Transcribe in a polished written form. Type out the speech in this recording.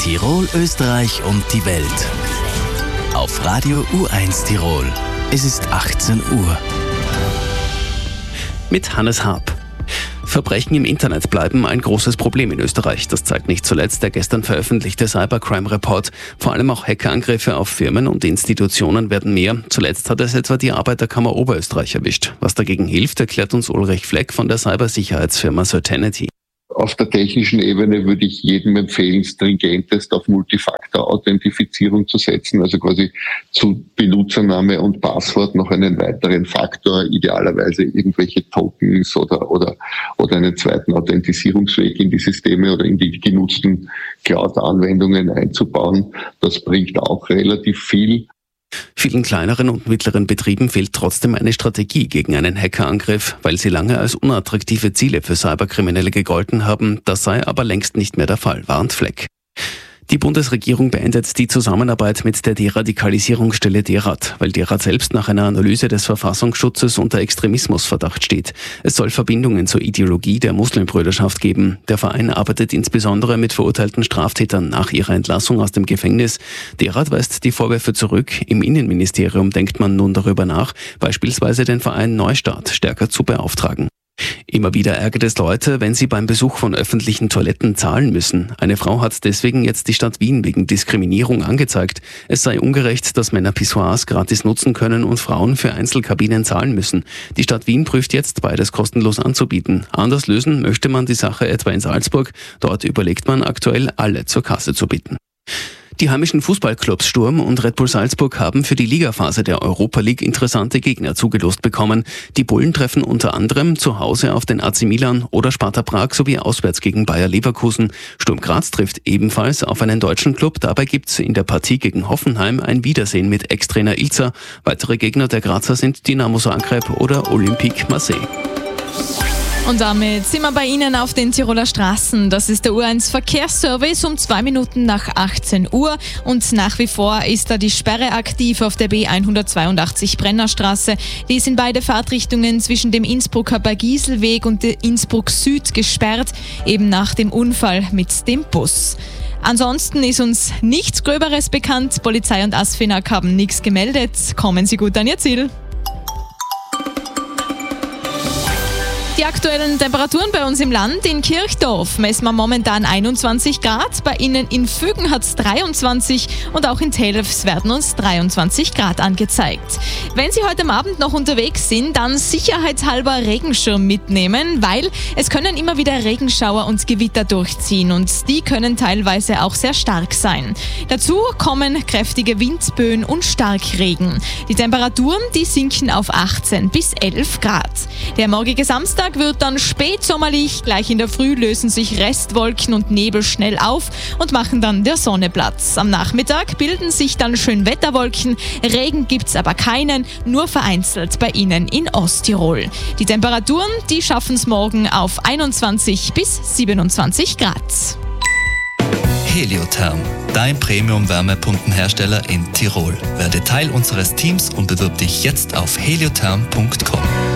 Tirol, Österreich und die Welt. Auf Radio U1 Tirol. Es ist 18 Uhr. Mit Hannes Harp. Verbrechen im Internet bleiben ein großes Problem in Österreich. Das zeigt nicht zuletzt der gestern veröffentlichte Cybercrime-Report. Vor allem auch Hackerangriffe auf Firmen und Institutionen werden mehr. Zuletzt hat es etwa die Arbeiterkammer Oberösterreich erwischt. Was dagegen hilft, erklärt uns Ulrich Fleck von der Cybersicherheitsfirma Certainty. Auf der technischen Ebene würde ich jedem empfehlen, stringentest auf Multifaktor-Authentifizierung zu setzen, also quasi zu Benutzername und Passwort noch einen weiteren Faktor, idealerweise irgendwelche Tokens oder einen zweiten Authentisierungsweg in die Systeme oder in die genutzten Cloud-Anwendungen einzubauen. Das bringt auch relativ viel. Vielen kleineren und mittleren Betrieben fehlt trotzdem eine Strategie gegen einen Hackerangriff, weil sie lange als unattraktive Ziele für Cyberkriminelle gegolten haben. Das sei aber längst nicht mehr der Fall, warnt Fleck. Die Bundesregierung beendet die Zusammenarbeit mit der Deradikalisierungsstelle DERAD, weil DERAD selbst nach einer Analyse des Verfassungsschutzes unter Extremismusverdacht steht. Es soll Verbindungen zur Ideologie der Muslimbrüderschaft geben. Der Verein arbeitet insbesondere mit verurteilten Straftätern nach ihrer Entlassung aus dem Gefängnis. DERAD weist die Vorwürfe zurück. Im Innenministerium denkt man nun darüber nach, beispielsweise den Verein Neustart stärker zu beauftragen. Immer wieder ärgert es Leute, wenn sie beim Besuch von öffentlichen Toiletten zahlen müssen. Eine Frau hat deswegen jetzt die Stadt Wien wegen Diskriminierung angezeigt. Es sei ungerecht, dass Männer Pissoirs gratis nutzen können und Frauen für Einzelkabinen zahlen müssen. Die Stadt Wien prüft jetzt, beides kostenlos anzubieten. Anders lösen möchte man die Sache etwa in Salzburg. Dort überlegt man aktuell, alle zur Kasse zu bitten. Die heimischen Fußballclubs Sturm und Red Bull Salzburg haben für die Ligaphase der Europa League interessante Gegner zugelost bekommen. Die Bullen treffen unter anderem zu Hause auf den AC Milan oder Sparta Prag sowie auswärts gegen Bayer Leverkusen. Sturm Graz trifft ebenfalls auf einen deutschen Club. Dabei gibt's in der Partie gegen Hoffenheim ein Wiedersehen mit Ex-Trainer Ilzer. Weitere Gegner der Grazer sind Dinamo Zagreb oder Olympique Marseille. Und damit sind wir bei Ihnen auf den Tiroler Straßen. Das ist der U1 Verkehrsservice um 2 Minuten nach 18 Uhr. Und nach wie vor ist da die Sperre aktiv auf der B182 Brennerstraße. Die ist in beide Fahrtrichtungen zwischen dem Innsbrucker Bergiselweg und der Innsbruck Süd gesperrt, eben nach dem Unfall mit dem Bus. Ansonsten ist uns nichts Gröberes bekannt. Polizei und ASFINAG haben nichts gemeldet. Kommen Sie gut an Ihr Ziel. Die aktuellen Temperaturen bei uns im Land. In Kirchdorf messen wir momentan 21 Grad, bei Ihnen in Fügen hat es 23 und auch in Telfs werden uns 23 Grad angezeigt. Wenn Sie heute Abend noch unterwegs sind, dann sicherheitshalber Regenschirm mitnehmen, weil es können immer wieder Regenschauer und Gewitter durchziehen und die können teilweise auch sehr stark sein. Dazu kommen kräftige Windböen und Starkregen. Die Temperaturen, die sinken auf 18 bis 11 Grad. Der morgige Samstag wird dann spätsommerlich. Gleich in der Früh lösen sich Restwolken und Nebel schnell auf und machen dann der Sonne Platz. Am Nachmittag bilden sich dann Schönwetterwolken. Regen gibt's aber keinen, nur vereinzelt bei Ihnen in Osttirol. Die Temperaturen, die schaffen es morgen auf 21 bis 27 Grad. Heliotherm, dein Premium-Wärmepumpenhersteller in Tirol. Werde Teil unseres Teams und bewirb dich jetzt auf heliotherm.com.